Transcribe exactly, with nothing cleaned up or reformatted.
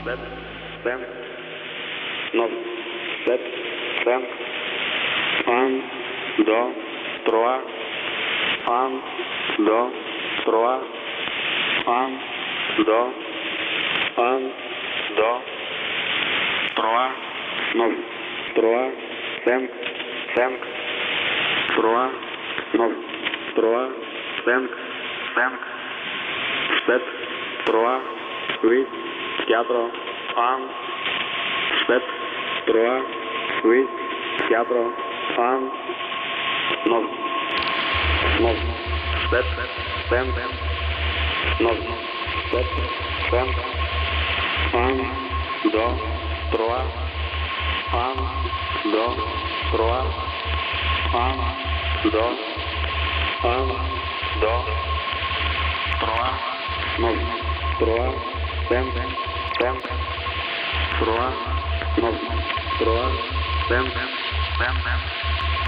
step, stem, nove, sete, sete, um, do, trois, um, do, trois, um, do, um, do, trois, nove, trois, cinq, cinq, trois, nove, trois, cinq, cinq, sept, trois, huit, quatre, un, sept, trois, huit, quatre, un, nove, nove, sept, cinq, nove, sept, cinq, un, deux, trois, un, deux, trois, un, deux, un, deux, trois, nove, trois, cinq, cinq, trois, nove, trois, cinq, cinq,